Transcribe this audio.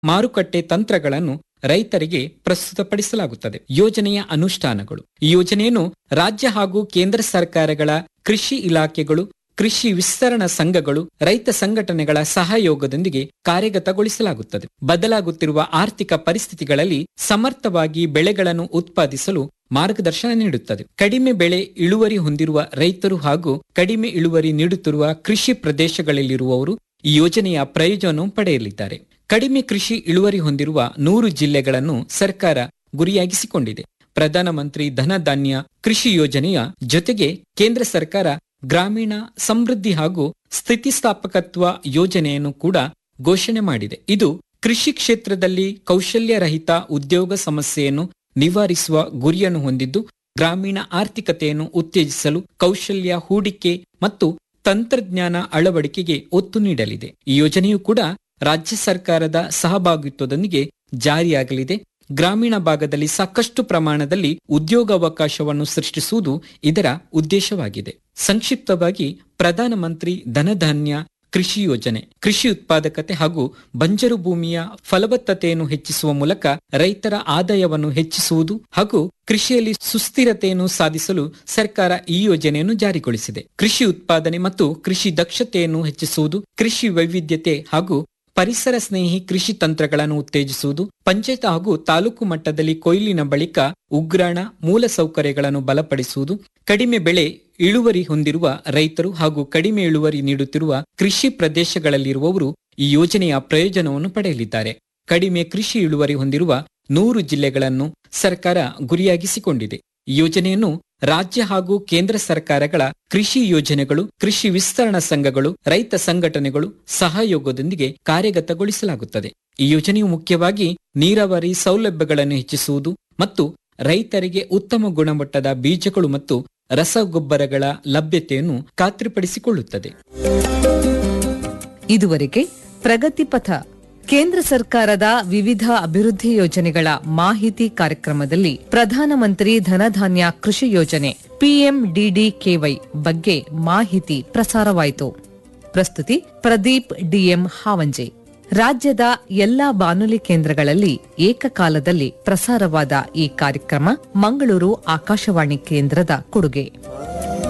ಮಾರುಕಟ್ಟೆ ತಂತ್ರಗಳನ್ನು ರೈತರಿಗೆ ಪ್ರಸ್ತುತಪಡಿಸಲಾಗುತ್ತದೆ. ಯೋಜನೆಯ ಅನುಷ್ಠಾನಗಳು. ಈ ಯೋಜನೆಯನ್ನು ರಾಜ್ಯ ಹಾಗೂ ಕೇಂದ್ರ ಸರ್ಕಾರಗಳ ಕೃಷಿ ಇಲಾಖೆಗಳು, ಕೃಷಿ ವಿಸ್ತರಣಾ ಸಂಘಗಳು, ರೈತ ಸಂಘಟನೆಗಳ ಸಹಯೋಗದೊಂದಿಗೆ ಕಾರ್ಯಗತಗೊಳಿಸಲಾಗುತ್ತದೆ. ಬದಲಾಗುತ್ತಿರುವ ಆರ್ಥಿಕ ಪರಿಸ್ಥಿತಿಗಳಲ್ಲಿ ಸಮರ್ಥವಾಗಿ ಬೆಳೆಗಳನ್ನು ಉತ್ಪಾದಿಸಲು ಮಾರ್ಗದರ್ಶನ ನೀಡುತ್ತದೆ. ಕಡಿಮೆ ಬೆಳೆ ಇಳುವರಿ ಹೊಂದಿರುವ ರೈತರು ಹಾಗೂ ಕಡಿಮೆ ಇಳುವರಿ ನೀಡುತ್ತಿರುವ ಕೃಷಿ ಪ್ರದೇಶಗಳಲ್ಲಿರುವವರು ಈ ಯೋಜನೆಯ ಪ್ರಯೋಜನ ಪಡೆಯಲಿದ್ದಾರೆ. ಕಡಿಮೆ ಕೃಷಿ ಇಳುವರಿ ಹೊಂದಿರುವ 100 ಜಿಲ್ಲೆಗಳನ್ನು ಸರ್ಕಾರ ಗುರಿಯಾಗಿಸಿಕೊಂಡಿದೆ. ಪ್ರಧಾನಮಂತ್ರಿ ಧನಧಾನ್ಯ ಕೃಷಿ ಯೋಜನೆಯ ಜೊತೆಗೆ ಕೇಂದ್ರ ಸರ್ಕಾರ ಗ್ರಾಮೀಣ ಸಮೃದ್ಧಿ ಹಾಗೂ ಸ್ಥಿತಿಸ್ಥಾಪಕತ್ವ ಯೋಜನೆಯನ್ನು ಕೂಡ ಘೋಷಣೆ ಮಾಡಿದೆ. ಇದು ಕೃಷಿ ಕ್ಷೇತ್ರದಲ್ಲಿ ಕೌಶಲ್ಯರಹಿತ ಉದ್ಯೋಗ ಸಮಸ್ಯೆಯನ್ನು ನಿವಾರಿಸುವ ಗುರಿಯನ್ನು ಹೊಂದಿದ್ದು, ಗ್ರಾಮೀಣ ಆರ್ಥಿಕತೆಯನ್ನು ಉತ್ತೇಜಿಸಲು ಕೌಶಲ್ಯ ಹೂಡಿಕೆ ಮತ್ತು ತಂತ್ರಜ್ಞಾನ ಅಳವಡಿಕೆಗೆ ಒತ್ತು ನೀಡಲಿದೆ. ಈ ಯೋಜನೆಯು ಕೂಡ ರಾಜ್ಯ ಸರ್ಕಾರದ ಸಹಭಾಗಿತ್ವದೊಂದಿಗೆ ಜಾರಿಯಾಗಲಿದೆ. ಗ್ರಾಮೀಣ ಭಾಗದಲ್ಲಿ ಸಾಕಷ್ಟು ಪ್ರಮಾಣದಲ್ಲಿ ಉದ್ಯೋಗಾವಕಾಶವನ್ನು ಸೃಷ್ಟಿಸುವುದು ಇದರ ಉದ್ದೇಶವಾಗಿದೆ. ಸಂಕ್ಷಿಪ್ತವಾಗಿ, ಪ್ರಧಾನಮಂತ್ರಿ ಧನಧಾನ್ಯ ಕೃಷಿ ಯೋಜನೆ ಕೃಷಿ ಉತ್ಪಾದಕತೆ ಹಾಗೂ ಬಂಜರು ಭೂಮಿಯ ಫಲವತ್ತತೆಯನ್ನು ಹೆಚ್ಚಿಸುವ ಮೂಲಕ ರೈತರ ಆದಾಯವನ್ನು ಹೆಚ್ಚಿಸುವುದು ಹಾಗೂ ಕೃಷಿಯಲ್ಲಿ ಸುಸ್ಥಿರತೆಯನ್ನು ಸಾಧಿಸಲು ಸರ್ಕಾರ ಈ ಯೋಜನೆಯನ್ನು ಜಾರಿಗೊಳಿಸಿದೆ. ಕೃಷಿ ಉತ್ಪಾದನೆ ಮತ್ತು ಕೃಷಿ ದಕ್ಷತೆಯನ್ನು ಹೆಚ್ಚಿಸುವುದು, ಕೃಷಿ ವೈವಿಧ್ಯತೆ ಹಾಗೂ ಪರಿಸರ ಸ್ನೇಹಿ ಕೃಷಿ ತಂತ್ರಗಳನ್ನು ಉತ್ತೇಜಿಸುವುದು, ಪಂಚಾಯತ್ ಹಾಗೂ ತಾಲೂಕು ಮಟ್ಟದಲ್ಲಿ ಕೊಯ್ಲಿನ ಬಳಿಕ ಉಗ್ರಾಣ ಮೂಲಸೌಕರ್ಯಗಳನ್ನು ಬಲಪಡಿಸುವುದು, ಕಡಿಮೆ ಬೆಳೆ ಇಳುವರಿ ಹೊಂದಿರುವ ರೈತರು ಹಾಗೂ ಕಡಿಮೆ ಇಳುವರಿ ನೀಡುತ್ತಿರುವ ಕೃಷಿ ಪ್ರದೇಶಗಳಲ್ಲಿರುವವರು ಈ ಯೋಜನೆಯ ಪ್ರಯೋಜನವನ್ನು ಪಡೆಯಲಿದ್ದಾರೆ. ಕಡಿಮೆ ಕೃಷಿ ಇಳುವರಿ ಹೊಂದಿರುವ 100 ಜಿಲ್ಲೆಗಳನ್ನು ಸರ್ಕಾರ ಗುರಿಯಾಗಿಸಿಕೊಂಡಿದೆ. ಈ ಯೋಜನೆಯನ್ನು ರಾಜ್ಯ ಹಾಗೂ ಕೇಂದ್ರ ಸರ್ಕಾರಗಳ ಕೃಷಿ ಯೋಜನೆಗಳು, ಕೃಷಿ ವಿಸ್ತರಣಾ ಸಂಘಗಳು, ರೈತ ಸಂಘಟನೆಗಳು ಸಹಯೋಗದೊಂದಿಗೆ ಕಾರ್ಯಗತಗೊಳಿಸಲಾಗುತ್ತದೆ. ಈ ಯೋಜನೆಯು ಮುಖ್ಯವಾಗಿ ನೀರಾವರಿ ಸೌಲಭ್ಯಗಳನ್ನು ಹೆಚ್ಚಿಸುವುದು ಮತ್ತು ರೈತರಿಗೆ ಉತ್ತಮ ಗುಣಮಟ್ಟದ ಬೀಜಗಳು ಮತ್ತು ರಸಗೊಬ್ಬರಗಳ ಲಭ್ಯತೆಯನ್ನು ಖಾತ್ರಿಪಡಿಸಿಕೊಳ್ಳುತ್ತದೆ. ಇದುವರೆಗೆ ಪ್ರಗತಿ ಪಥ ಕೇಂದ್ರ ಸರ್ಕಾರದ ವಿವಿಧ ಅಭಿವೃದ್ಧಿ ಯೋಜನೆಗಳ ಮಾಹಿತಿ ಕಾರ್ಯಕ್ರಮದಲ್ಲಿ ಪ್ರಧಾನಮಂತ್ರಿ ಧನಧಾನ್ಯ ಕೃಷಿ ಯೋಜನೆ PMDDKY ಬಗ್ಗೆ ಮಾಹಿತಿ ಪ್ರಸಾರವಾಯಿತು. ಪ್ರಸ್ತುತಿ ಪ್ರದೀಪ್ DM ಹಾವಂಜೆ. ರಾಜ್ಯದ ಎಲ್ಲಾ ಬಾನುಲಿ ಕೇಂದ್ರಗಳಲ್ಲಿ ಏಕಕಾಲದಲ್ಲಿ ಪ್ರಸಾರವಾದ ಈ ಕಾರ್ಯಕ್ರಮ ಮಂಗಳೂರು ಆಕಾಶವಾಣಿ ಕೇಂದ್ರದ ಕೊಡುಗೆ.